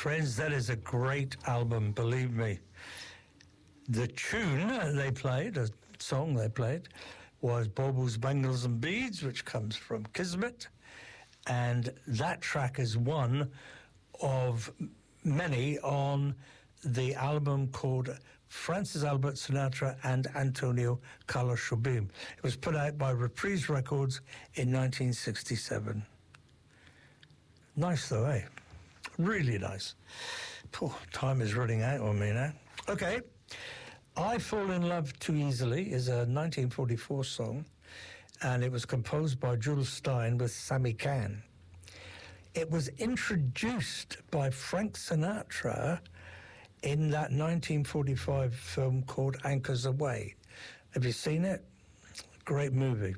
Friends, that is a great album, believe me. The tune they played, a song they played, was Baubles, Bangles and Beads, which comes from Kismet. And that track is one of many on the album called Francis Albert Sinatra and Antonio Carlos Jobim. It was put out by Reprise Records in 1967. Nice though, eh? Really nice. Time is running out on me now. Okay. I Fall in Love Too Easily is a 1944 song, and it was composed by Jules Stein with Sammy Cahn. It was introduced by Frank Sinatra in that 1945 film called Anchors Aweigh. Have you seen it? Great movie.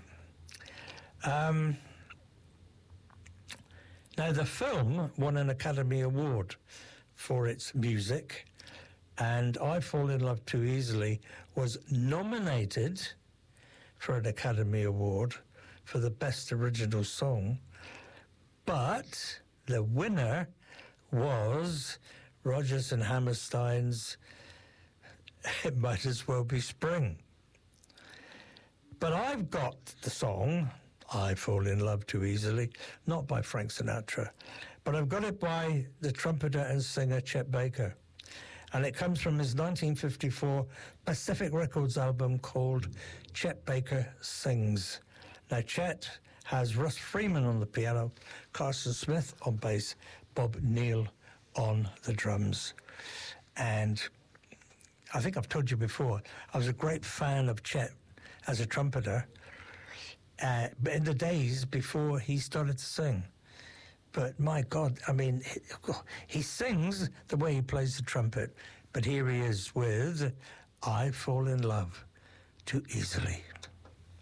Now, the film won an Academy Award for its music, and I Fall in Love Too Easily was nominated for an Academy Award for the Best Original Song, but the winner was Rodgers and Hammerstein's It Might As Well Be Spring. But I've got the song I Fall in Love Too Easily, not by Frank Sinatra, but I've got it by the trumpeter and singer Chet Baker. And it comes from his 1954 Pacific Records album called Chet Baker Sings. Now, Chet has Russ Freeman on the piano, Carson Smith on bass, Bob Neal on the drums. And I think I've told you before, I was a great fan of Chet as a trumpeter in the days before he started to sing. But my God, I mean, he sings the way he plays the trumpet. But here he is with I Fall in Love Too Easily.